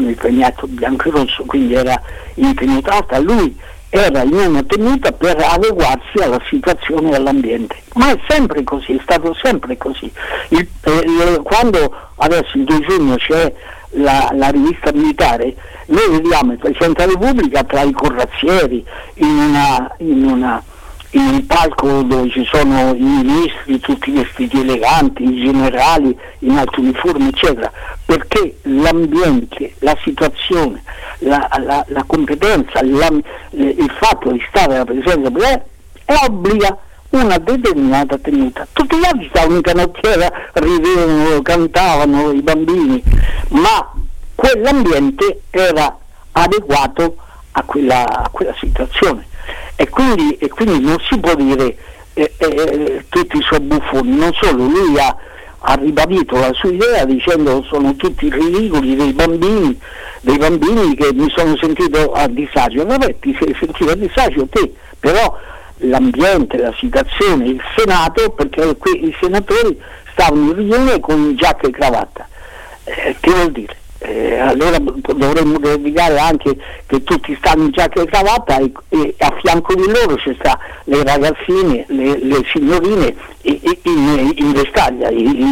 con il pegnetto bianco e rosso, quindi era in tenuta alta, lui era in una tenuta per adeguarsi alla situazione e all'ambiente. Ma è sempre così, è stato sempre così. Quando adesso il 2 giugno c'è la rivista militare, noi vediamo il Presidente della Repubblica tra i corazzieri in un palco dove ci sono i ministri tutti vestiti eleganti, i generali in alto uniforme, eccetera, perché l'ambiente, la situazione, la competenza, il fatto di stare alla presenza obbliga una determinata tenuta. Tutti gli altri stavano in canottiera, ridevano, cantavano i bambini, ma quell'ambiente era adeguato a quella situazione. E quindi non si può dire tutti i suoi buffoni. Non solo, lui ha ribadito la sua idea dicendo sono tutti ridicoli dei bambini che mi sono sentito a disagio. Vabbè, ti sei sentito a disagio te, però l'ambiente, la situazione, il Senato, perché i senatori stavano in riunione con giacca e cravatta, che vuol dire? Allora dovremmo dedicare anche che tutti stanno in giacca e cravatta e a fianco di loro ci sta le ragazzine, le signorine in vestaglia,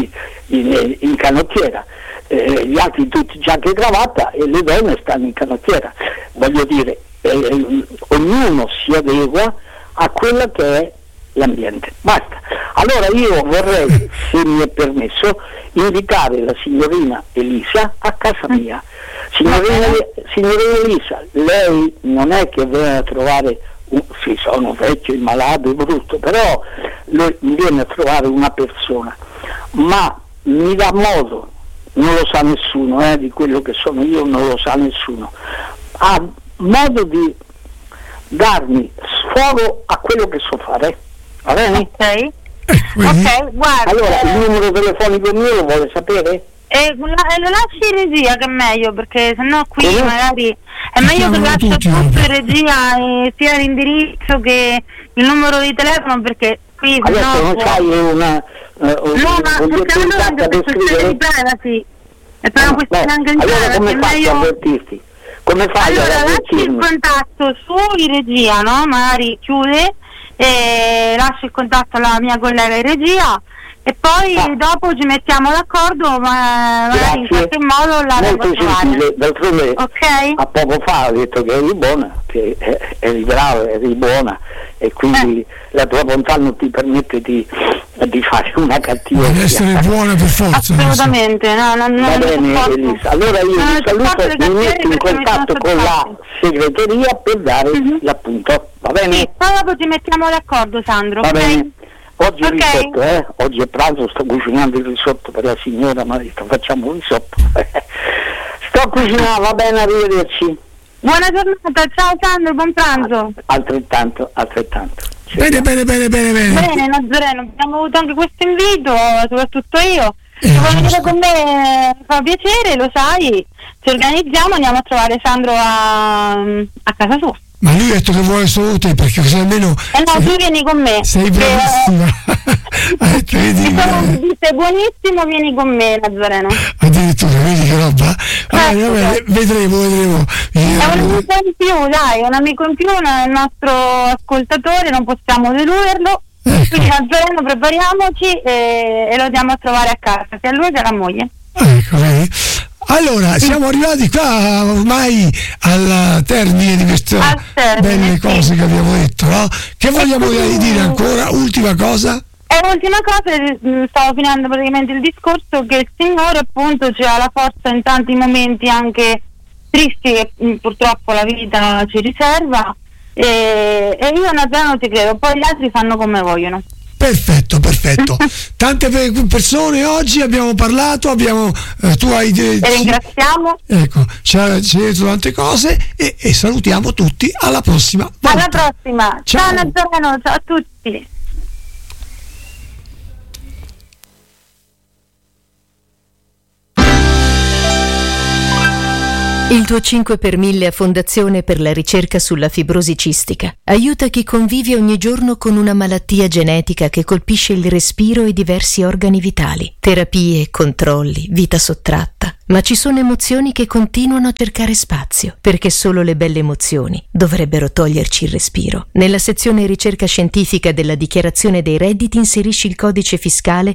in canottiera, gli altri tutti giacca e cravatta e le donne stanno in canottiera. Voglio dire, ognuno si adegua a quella che è l'ambiente. Basta. Allora io vorrei, se mi è permesso, invitare la signorina Elisa a casa mia. Signorina Elisa, lei non è che viene a trovare sì, sono vecchio, malato e brutto, però lui viene a trovare una persona, ma mi dà modo, non lo sa nessuno, di quello che sono io non lo sa nessuno, ha modo di darmi sfogo a quello che so fare. Va bene? Ok, guarda. Allora, il numero telefonico mio lo vuole sapere? Lo lasci in regia, che è meglio, perché sennò qui magari è meglio che lascia tutto in regia, sia l'indirizzo che il numero di telefono, perché qui adesso non c'hai una per questione di privacy. È per una questione anche di allora come faccio a avvertirti? Come fai allora, ad lasci il contatto su in regia, no? Magari chiude e lascio il contatto alla mia collega in regia e poi dopo ci mettiamo d'accordo, magari in qualche modo la molto gentile. D'altronde a poco fa ha detto che eri buona, che eri brava, eri buona e quindi la tua bontà non ti permette di fare una cattiveria. Deve essere buona per forza. Assolutamente, no, va bene Elisa, allora io vi saluto e mi metto in contatto con la segreteria per dare l'appunto, va bene? Sì, poi dopo ci mettiamo d'accordo, Sandro. Va bene. Oggi il risotto, oggi è pranzo, sto cucinando il risotto per la signora, mi ha detto facciamo il risotto. Sto cucinando, va bene, arrivederci. Buona giornata, ciao Sandro, buon pranzo. Altrettanto. Bene. Bene, Nazareno, abbiamo avuto anche questo invito, soprattutto io. Se vuoi venire con me fa piacere, lo sai, ci organizziamo, andiamo a trovare Sandro a casa sua. Ma lui ha detto che vuole solo te, perché così almeno no, tu vieni con me. Sei bravissima. Sei buonissimo, vieni con me, Nazareno. Addirittura, vedi che roba? Vabbè, vedremo. È un amico in più, dai, un amico in più, il nostro ascoltatore, non possiamo deluderlo. Quindi Nazareno, prepariamoci e lo andiamo a trovare a casa, sia lui che alla moglie. Ecco, vedi? Allora, siamo arrivati qua ormai al termine di queste belle cose che abbiamo detto, no? Che vogliamo dire ancora? Ultima cosa? L'ultima cosa, stavo finendo praticamente il discorso, che il Signore appunto ci ha la forza in tanti momenti anche tristi che purtroppo la vita ci riserva e io Nazareno ti credo, poi gli altri fanno come vogliono. Perfetto. Tante persone oggi abbiamo parlato, tu hai ringraziamo. Ecco, ci hai detto tante cose e salutiamo tutti, alla prossima volta. Alla prossima. Ciao Nazareno, ciao a tutti. Il tuo 5 per 1000 a Fondazione per la ricerca sulla fibrosi cistica aiuta chi convive ogni giorno con una malattia genetica che colpisce il respiro e diversi organi vitali. Terapie, controlli, vita sottratta. Ma ci sono emozioni che continuano a cercare spazio, perché solo le belle emozioni dovrebbero toglierci il respiro. Nella sezione ricerca scientifica della dichiarazione dei redditi inserisci il codice fiscale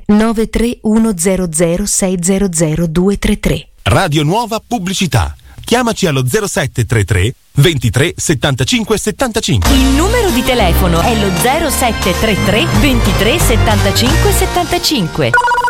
93100600233. Radio Nuova Pubblicità. Chiamaci allo 0733 23 75 75. Il numero di telefono è lo 0733 23 75 75.